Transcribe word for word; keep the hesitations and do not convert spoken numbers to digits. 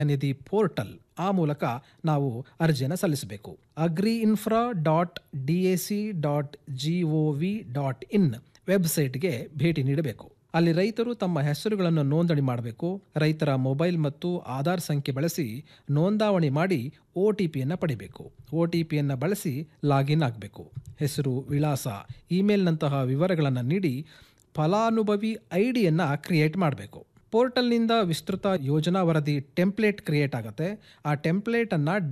ನಿಧಿ portal ಆ ಮೂಲಕ ನಾವು ಅರ್ಜಿಯನ್ನು ಸಲ್ಲಿಸಬೇಕು. Agri infra dot D A C dot G O V dot in ವೆಬ್ಸೈಟ್ಗೆ ಭೇಟಿ ನೀಡಬೇಕು. ಅಲ್ಲಿ ರೈತರು ತಮ್ಮ ಹೆಸರುಗಳನ್ನು ನೋಂದಣಿ ಮಾಡಬೇಕು. ರೈತರ ಮೊಬೈಲ್ ಮತ್ತು ಆಧಾರ್ ಸಂಖ್ಯೆ ಬಳಸಿ ನೋಂದಾವಣಿ ಮಾಡಿ ಒ ಟಿ ಪಿಯನ್ನು ಪಡಿಬೇಕು. ಒ ಟಿ ಪಿಯನ್ನು ಬಳಸಿ ಲಾಗಿನ್ ಆಗಬೇಕು. ಹೆಸರು, ವಿಳಾಸ, ಇಮೇಲ್ನಂತಹ ವಿವರಗಳನ್ನು ನೀಡಿ ಫಲಾನುಭವಿ ಐ ಡಿಯನ್ನು ಕ್ರಿಯೇಟ್ ಮಾಡಬೇಕು. ಪೋರ್ಟಲ್ನಿಂದ ವಿಸ್ತೃತ ಯೋಜನಾ ವರದಿ ಟೆಂಪ್ಲೇಟ್ ಕ್ರಿಯೇಟ್ ಆಗುತ್ತೆ. ಆ ಟೆಂಪ್ಲೇಟನ್ನು